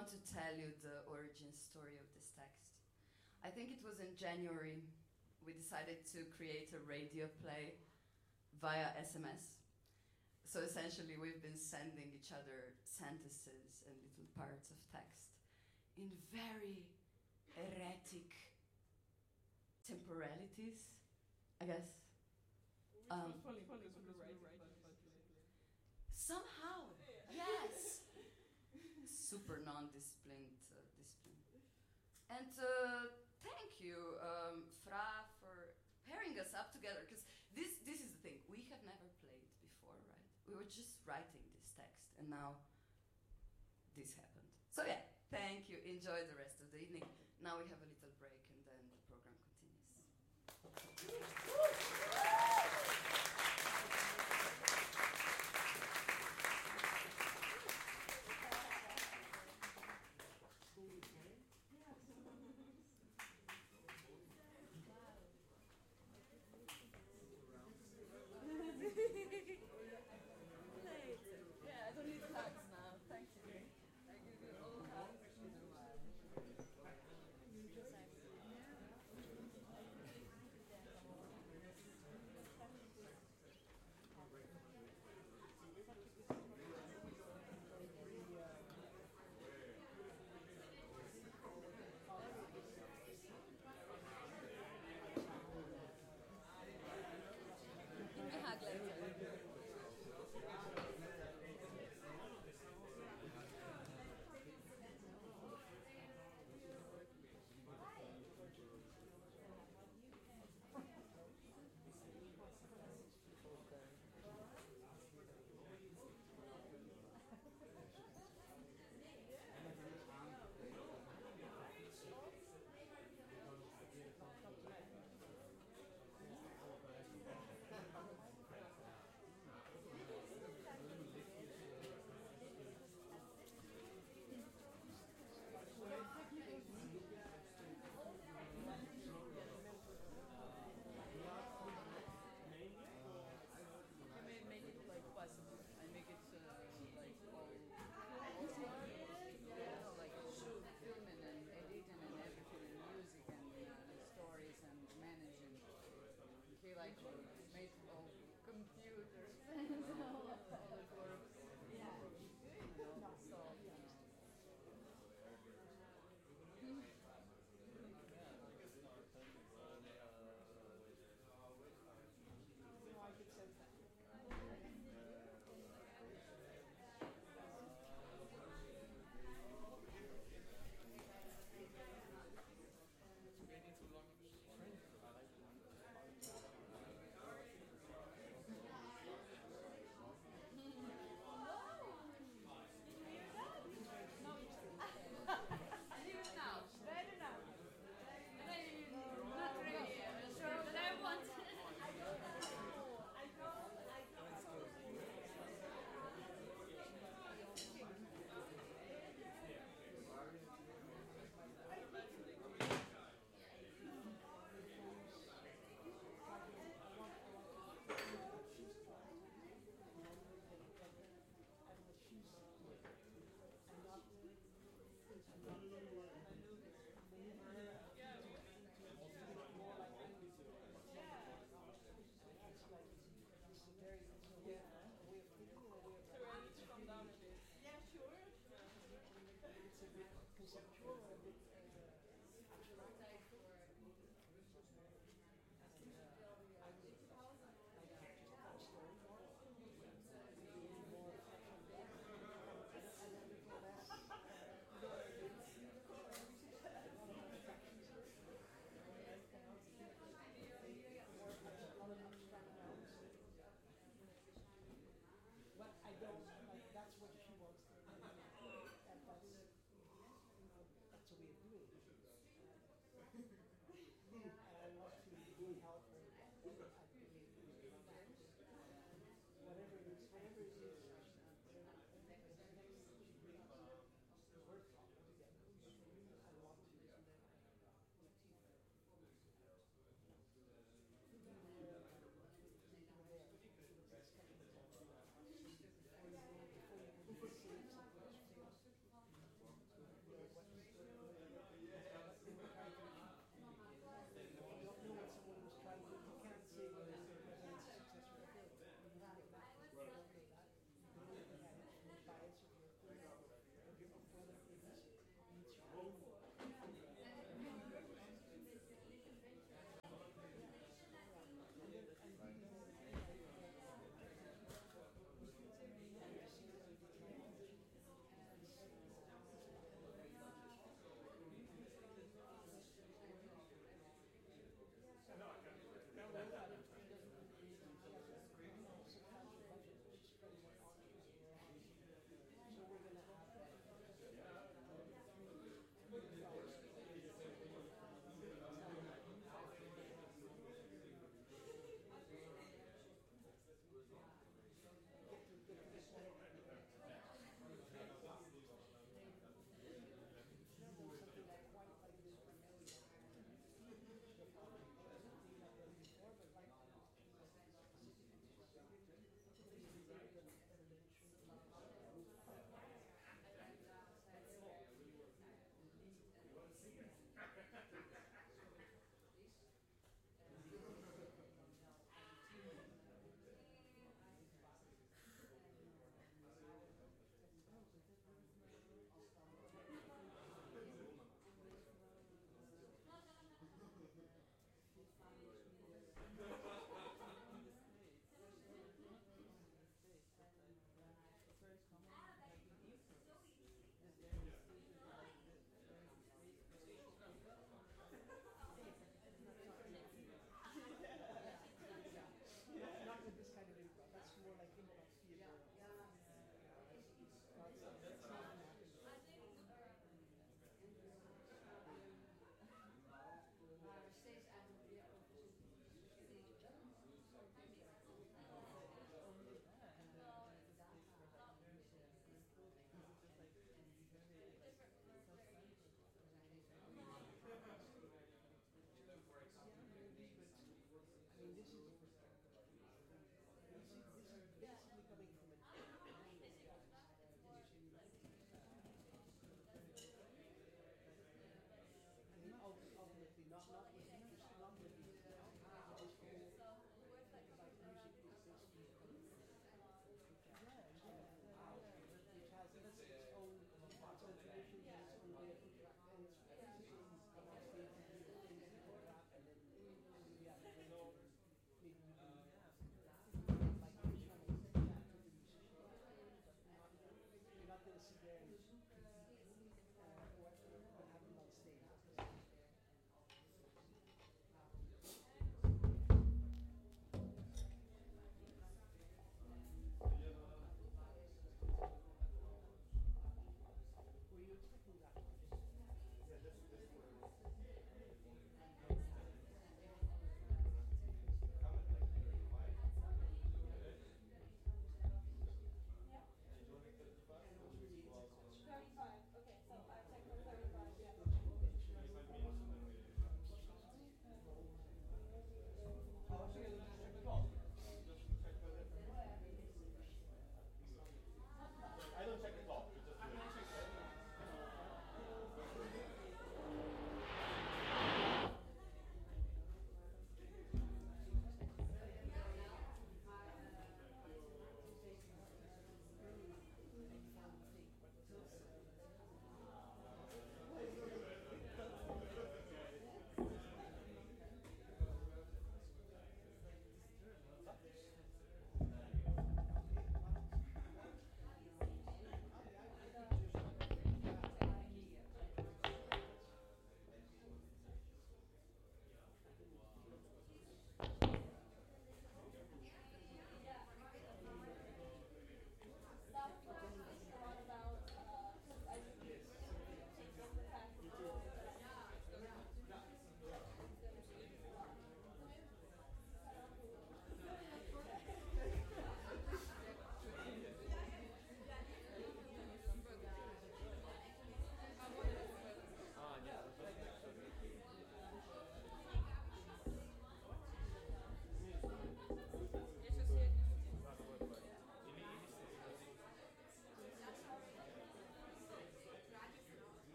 want to tell you the origin story of this text. I think it was in January we decided to create a radio play via SMS. So essentially we've been sending each other sentences and little parts of text in very erratic temporalities, I guess. Funny because we were right. Somehow, yes. Super non-disciplined discipline. And thank you, Fra, for pairing us up together. Because this is the thing. We have never played before, right? We were just writing this text, and now this happened. So yeah, thank you. Enjoy the rest of the evening. Now we have a little break, and then the program continues. Yeah, I don't need hugs now. Thank you. I give you all hugs. Give me a hug later. Make it like possible. I make it like all like shoot, filming and editing and everything, and music and stories and managing. He like made all computers and all it works. Yeah. So. Yeah, sure. It's a bit conceptual or a bit